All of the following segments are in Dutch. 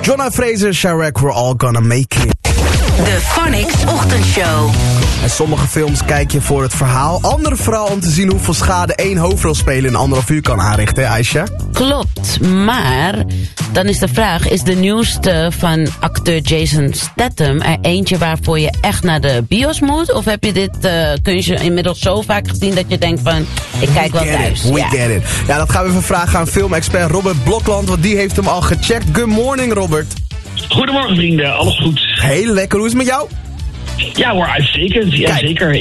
Jonna Fraser, Chirac, We're All Gonna Make It. De Phonics Ochtendshow. En sommige films kijk je voor het verhaal. Andere vooral om te zien hoeveel schade één hoofdrolspeler in 1,5 uur kan aanrichten, Aisha. Klopt, maar dan is de vraag, is de nieuwste van acteur Jason Statham er eentje waarvoor je echt naar de bios moet? Of heb je dit kunstje inmiddels zo vaak gezien dat je denkt van, ik kijk wel thuis? We get it. Ja, dat gaan we even vragen aan filmexpert Robert Blokland, want die heeft hem al gecheckt. Good morning, Robert. Goedemorgen vrienden, alles goed? Heel lekker, hoe is het met jou? Ja hoor, uitstekend. Ja, Kijk, zeker.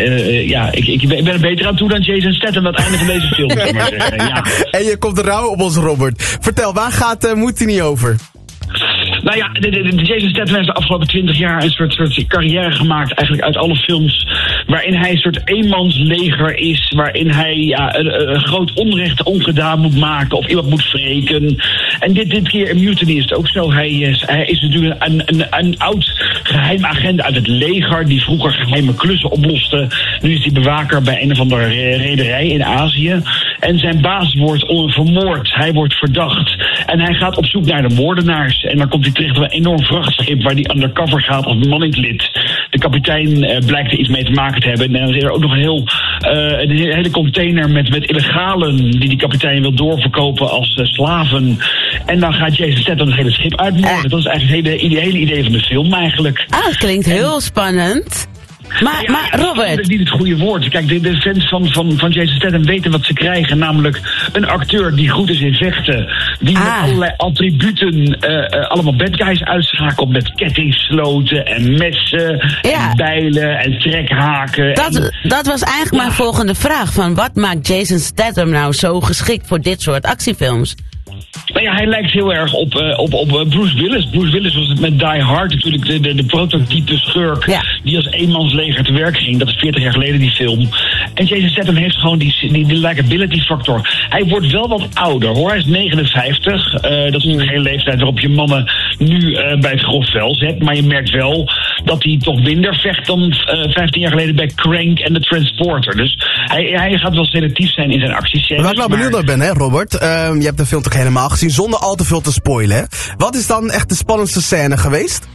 Ik ben er beter aan toe dan Jason Statham aan het einde van deze film. Zeg maar zeggen. Ja. En je komt rauw op ons, Robert. Vertel, waar gaat Moet hij niet over? Nou ja, de Jason Statham heeft de afgelopen 20 jaar een soort carrière gemaakt eigenlijk uit alle films waarin hij een soort eenmansleger is, waarin hij een groot onrecht ongedaan moet maken of iemand moet wreken. En dit keer in Mutiny is het ook zo. Hij is natuurlijk een oud geheim agent uit het leger die vroeger geheime klussen oploste. Nu is hij bewaker bij een of andere rederij in Azië. En zijn baas wordt vermoord. Hij wordt verdacht. En hij gaat op zoek naar de moordenaars. En dan komt hij terecht op een enorm vrachtschip waar hij undercover gaat als bemanningslid. De kapitein blijkt er iets mee te maken te hebben. En dan is er ook nog een hele container met illegalen die kapitein wil doorverkopen als slaven. En dan gaat Jason Statham het hele schip uitmoorden. Dat is eigenlijk het hele idee van de film eigenlijk. Ah, dat klinkt heel spannend. Maar Robert... Dat is niet het goede woord. Kijk, de fans van Jason Statham weten wat ze krijgen. Namelijk een acteur die goed is in vechten. Die met allerlei attributen allemaal bad guys uitschakelt. Met kettingsloten en messen en bijlen en trekhaken. Dat was eigenlijk mijn volgende vraag. Van wat maakt Jason Statham nou zo geschikt voor dit soort actiefilms? Nou ja, hij lijkt heel erg op Bruce Willis. Bruce Willis was met Die Hard natuurlijk de prototype schurk die als eenmansleger te werk ging. Dat is 40 jaar geleden die film. En Jason Statham heeft gewoon die likability factor. Hij wordt wel wat ouder hoor. Hij is 59. Dat is natuurlijk geen leeftijd waarop je mannen nu bij het grof vel zet. Maar je merkt wel dat hij toch minder vecht dan 15 jaar geleden bij Crank en The Transporter. Dus hij gaat wel selectief zijn in zijn acties. Waar ik nou benieuwd naar ben, hè, Robert. Je hebt de film toch helemaal gezien, zonder al te veel te spoilen. Hè? Wat is dan echt de spannendste scène geweest?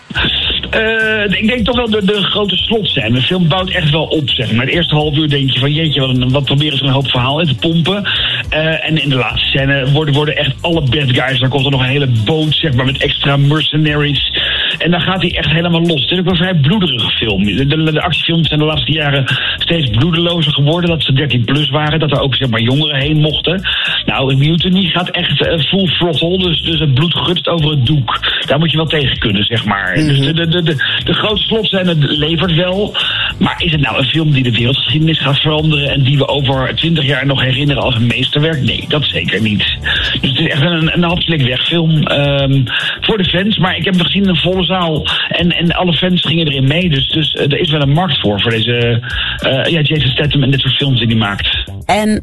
Ik denk toch wel de grote slotscène. De film bouwt echt wel op, zeg maar. Het eerste half uur denk je van jeetje, wat proberen ze een hoop verhaal in te pompen. En in de laatste scène worden echt alle bad guys. Dan komt er nog een hele boot, zeg maar, met extra mercenaries. En dan gaat hij echt helemaal los. Het is ook een vrij bloederige film. De actiefilms zijn de laatste jaren steeds bloedelozer geworden. Dat ze 13 plus waren. Dat er ook, zeg maar, jongeren heen mochten. Nou, Mutiny gaat echt full throttle. Dus het bloed gutst over het doek. Daar moet je wel tegen kunnen, zeg maar. Dus de grote slotscène levert wel. Maar is het nou een film die de wereldgeschiedenis gaat veranderen en die we over 20 jaar nog herinneren als een meesterwerk? Nee, dat zeker niet. Dus het is echt een hapslik wegfilm voor de fans. Maar ik heb hem gezien in een volle zaal en alle fans gingen erin mee. Dus er is wel een markt voor deze Jason Statham en dit soort films die hij maakt. En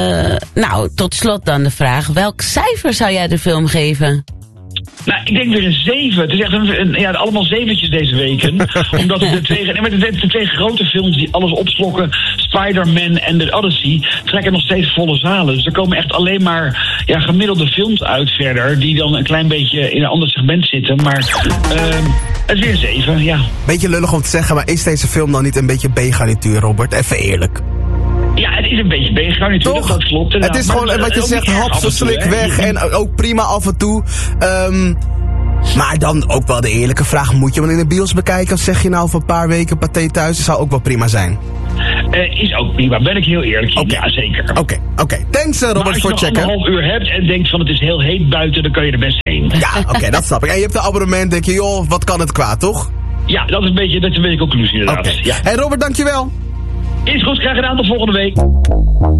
tot slot dan de vraag, welk cijfer zou jij de film geven? Nou, ik denk weer een 7. Het is echt allemaal zeventjes deze weken. Omdat de twee grote films die alles opslokken, Spider-Man en The Odyssey, trekken nog steeds volle zalen. Dus er komen echt alleen maar gemiddelde films uit verder, die dan een klein beetje in een ander segment zitten. Maar het is weer een 7, ja. Beetje lullig om te zeggen, maar is deze film dan niet een beetje B-garnituur, Robert? Even eerlijk. Ja, het is een beetje B-garnituur, dat klopt. Het is gewoon, wat je zegt, hapselijk weg en ook prima af en toe. Maar dan ook wel de eerlijke vraag, moet je hem in de bios bekijken? Of zeg je nou voor een paar weken paté thuis? Dat zou ook wel prima zijn. Is ook prima, ben ik heel eerlijk. Okay. Ja, zeker. Oké. Thanks Robert voor het checken. Als je nog 1,5 uur hebt en denkt van het is heel heet buiten, dan kan je er best heen. Ja, oké, dat snap ik. En je hebt een abonnement, denk je, joh, wat kan het kwaad, toch? Ja, dat is een beetje conclusie inderdaad. Ja. Hey Robert, dankjewel. Is goed, graag gedaan, tot volgende week.